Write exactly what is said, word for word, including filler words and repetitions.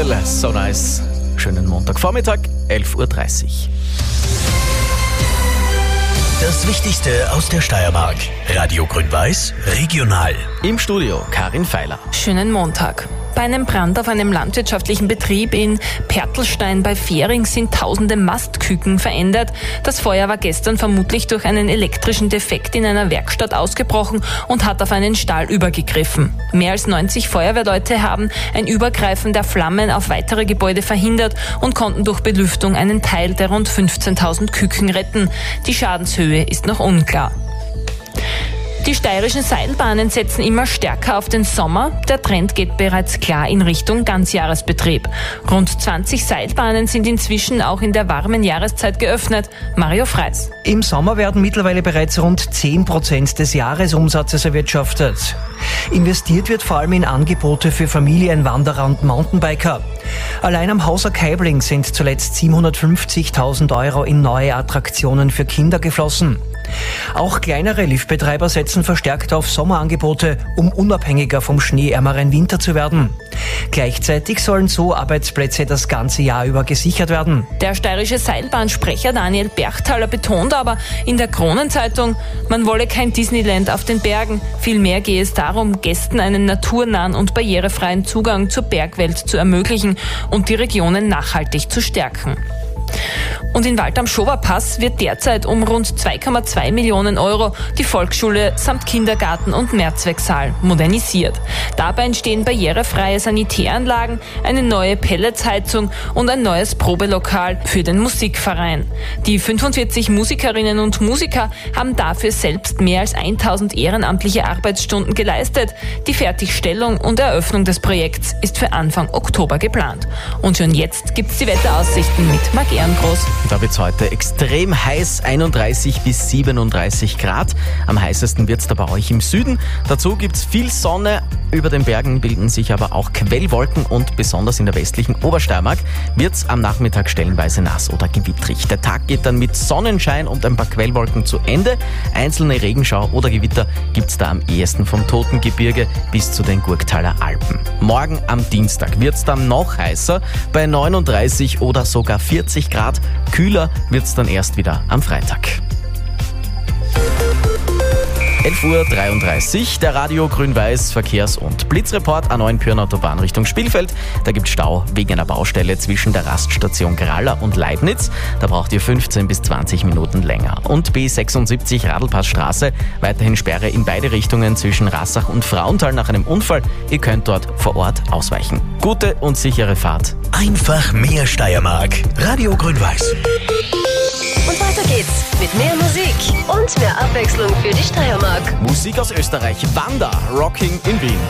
Adele, So Nice. Schönen Montagvormittag, elf Uhr dreißig. Das Wichtigste aus der Steiermark. Radio Grün-Weiß, regional. Im Studio Karin Feiler. Schönen Montag. Bei einem Brand auf einem landwirtschaftlichen Betrieb in Pertelstein bei Fähring sind tausende Mastküken verändert. Das Feuer war gestern vermutlich durch einen elektrischen Defekt in einer Werkstatt ausgebrochen und hat auf einen Stall übergegriffen. Mehr als neunzig Feuerwehrleute haben ein Übergreifen der Flammen auf weitere Gebäude verhindert und konnten durch Belüftung einen Teil der rund fünfzehntausend Küken retten. Die Schadenshöhe ist noch unklar. Die steirischen Seilbahnen setzen immer stärker auf den Sommer. Der Trend geht bereits klar in Richtung Ganzjahresbetrieb. Rund zwanzig Seilbahnen sind inzwischen auch in der warmen Jahreszeit geöffnet. Mario Freis. Im Sommer werden mittlerweile bereits rund zehn Prozent des Jahresumsatzes erwirtschaftet. Investiert wird vor allem in Angebote für Familien, Wanderer und Mountainbiker. Allein am Hauser Kaibling sind zuletzt siebenhundertfünfzigtausend Euro in neue Attraktionen für Kinder geflossen. Auch kleinere Liftbetreiber setzen verstärkt auf Sommerangebote, um unabhängiger vom schneeärmeren Winter zu werden. Gleichzeitig sollen so Arbeitsplätze das ganze Jahr über gesichert werden. Der steirische Seilbahnsprecher Daniel Berchthaler betont aber in der Kronenzeitung, man wolle kein Disneyland auf den Bergen. Vielmehr gehe es darum, Gästen einen naturnahen und barrierefreien Zugang zur Bergwelt zu ermöglichen und die Regionen nachhaltig zu stärken. Und in Wald am Schoberpass wird derzeit um rund zwei Komma zwei Millionen Euro die Volksschule samt Kindergarten und Mehrzwecksaal modernisiert. Dabei entstehen barrierefreie Sanitäranlagen, eine neue Pelletsheizung und ein neues Probelokal für den Musikverein. Die fünfundvierzig Musikerinnen und Musiker haben dafür selbst mehr als tausend ehrenamtliche Arbeitsstunden geleistet. Die Fertigstellung und Eröffnung des Projekts ist für Anfang Oktober geplant. Und schon jetzt gibt's die Wetteraussichten mit Marc Ehrengroß. Da wird es heute extrem heiß, einunddreißig bis siebenunddreißig Grad. Am heißesten wird es da bei euch im Süden. Dazu gibt es viel Sonne. Über den Bergen bilden sich aber auch Quellwolken und besonders in der westlichen Obersteiermark wird es am Nachmittag stellenweise nass oder gewittrig. Der Tag geht dann mit Sonnenschein und ein paar Quellwolken zu Ende. Einzelne Regenschau oder Gewitter gibt es da am ehesten vom Totengebirge bis zu den Gurktaler Alpen. Morgen am Dienstag wird es dann noch heißer, bei neununddreißig oder sogar vierzig Grad. Kühler wird es dann erst wieder am Freitag. elf Uhr dreiunddreißig, der Radio Grün-Weiß Verkehrs- und Blitzreport. A neun Pyrn-Autobahn Richtung Spielfeld. Da gibt es Stau wegen einer Baustelle zwischen der Raststation Graller und Leibniz. Da braucht ihr fünfzehn bis zwanzig Minuten länger. Und B sechsundsiebzig Radlpassstraße, weiterhin Sperre in beide Richtungen zwischen Rassach und Frauenthal nach einem Unfall. Ihr könnt dort vor Ort ausweichen. Gute und sichere Fahrt. Einfach mehr Steiermark. Radio Grün-Weiß. Und weiter geht's mit mehr Musik und mehr Abwechslung für die Steiermark. Musik aus Österreich. Wanda, Rocking in Wien.